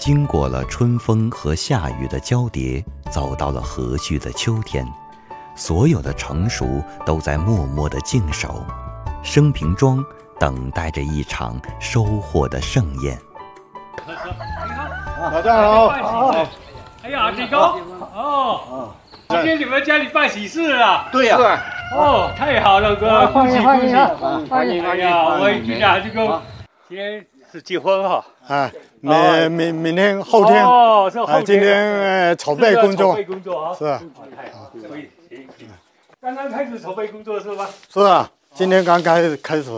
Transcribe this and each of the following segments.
经过了春风和夏雨的交叠，走到了和煦的秋天，所有的成熟都在默默地静守，生平庄等待着一场收获的盛宴。 大家好， 哎呀，李高，哦，今天你们家里办喜事啊？ 对呀， 哦，太好了，哥，恭喜恭喜！ 欢迎哎呀，我一听啊，这个今天是结婚哈。 啊，明天后天， 哦，是后天。 今天筹备工作， 筹备工作啊， 是啊， 太好，可以，刚刚开始筹备工作是吧？ 是啊，今天刚开始。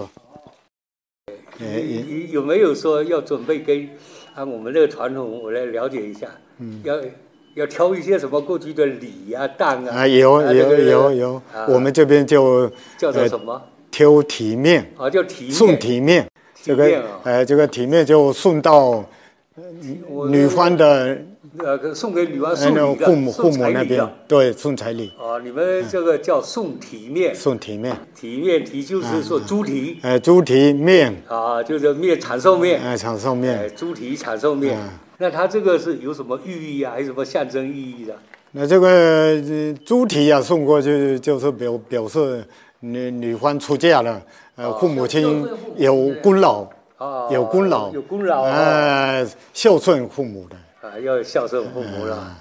有没有说要准备跟按我们这个传统，我来了解一下，要挑一些什么过去的礼啊、当啊？ 有，我们这边就叫做什么？ 挑体面啊，叫体面， 送体面。这个体面就送到女方的送给女方送礼的父母那边，对，送彩礼。 啊，你们这个叫送体面， 送体面， 体就是说猪蹄， 猪蹄面啊，就是面长寿面， 长寿面， 猪蹄长寿面。那它这个是有什么寓意啊，还是什么象征意义的？ 那这个猪蹄啊送过去，就是表示女方出嫁了，父母亲有功劳，有功劳， 有功劳， 孝顺父母的。 要孝顺父母了。